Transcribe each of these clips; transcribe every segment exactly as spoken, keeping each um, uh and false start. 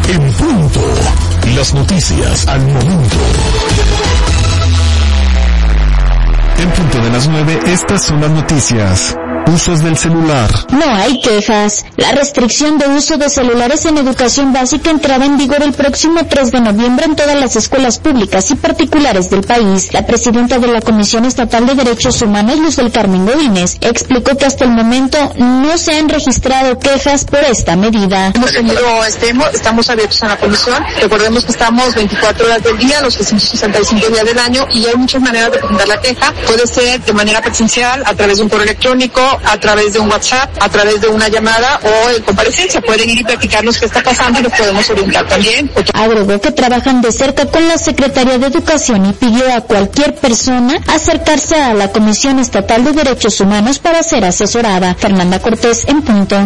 En punto. Las noticias al momento. En punto de las nueve, estas son las noticias. Usos del celular. No hay quejas. La restricción de uso de celulares en educación básica entrará en vigor el próximo tres de noviembre en todas las escuelas públicas y particulares del país. La presidenta de la Comisión Estatal de Derechos Humanos, Luz del Carmen Godínez, explicó que hasta el momento no se han registrado quejas por esta medida. Hemos tenido, estemos, estamos abiertos a la comisión. Recordemos que estamos veinticuatro horas del día, los trescientos sesenta y cinco días del año, y hay muchas maneras de presentar la queja. Puede ser de manera presencial, a través de un correo electrónico, a través de un WhatsApp, a través de una llamada o en comparecencia. Pueden ir y platicarnos qué está pasando y los podemos orientar también. Agregó que trabajan de cerca con la Secretaría de Educación y pidió a cualquier persona acercarse a la Comisión Estatal de Derechos Humanos para ser asesorada. Fernanda Cortés, en punto.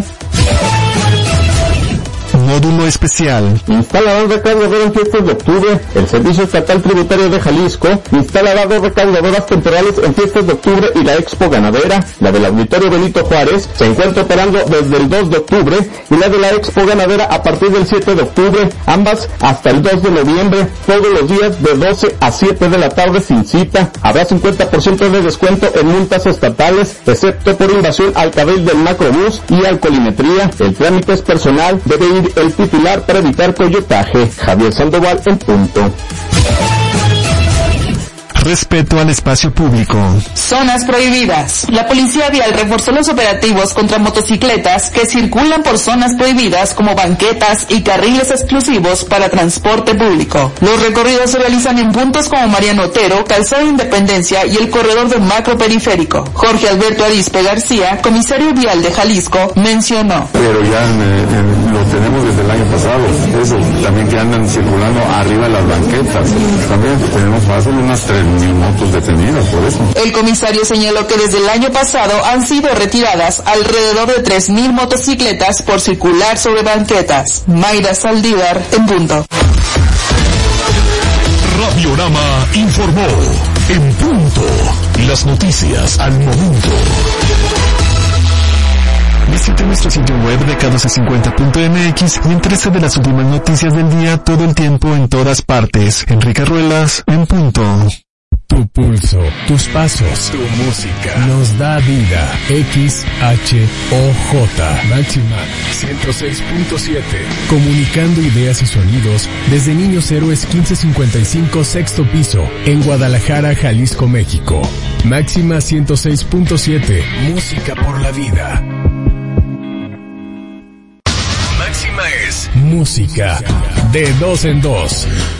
Módulo especial. Instalarán recargador en fiestas de octubre. El Servicio Estatal Tributario de Jalisco instalará dos recargadoras temporales en fiestas de octubre y la Expo Ganadera. La del Auditorio Benito Juárez se encuentra operando desde el dos de octubre y la de la Expo Ganadera a partir del siete de octubre, ambas hasta el dos de noviembre, todos los días de doce a siete de la tarde sin cita. Habrá cincuenta por ciento de descuento en multas estatales, excepto por invasión al carril del macrobús y alcoholimetría. El trámite es personal, debe ir el titular para evitar coyotaje. Javier Sandoval, en punto. Respeto al espacio público. Zonas prohibidas. La Policía Vial reforzó los operativos contra motocicletas que circulan por zonas prohibidas como banquetas y carriles exclusivos para transporte público. Los recorridos se realizan en puntos como Mariano Otero, Calzada Independencia y el corredor del macro periférico. Jorge Alberto Arispe García, comisario vial de Jalisco, mencionó. Pero ya en, en, lo tenemos desde el año pasado. Eso, también que andan circulando arriba de las banquetas. También tenemos fácil unas tres mil motos detenidas por eso. El comisario señaló que desde el año pasado han sido retiradas alrededor de tres mil motocicletas por circular sobre banquetas. Mayra Saldívar, en punto. Radiorama informó. En punto. Las noticias al momento. Visite nuestro sitio web de K doce cincuenta punto M X y entérese de las últimas noticias del día todo el tiempo en todas partes. Enrique Ruelas, en punto. Tu pulso, tus pasos, tu música, nos da vida. X H O J, Máxima ciento seis punto siete. Comunicando ideas y sonidos desde Niños Héroes quince cincuenta y cinco, sexto piso, en Guadalajara, Jalisco, México. Máxima ciento seis punto siete, música por la vida. Máxima es música de dos en dos.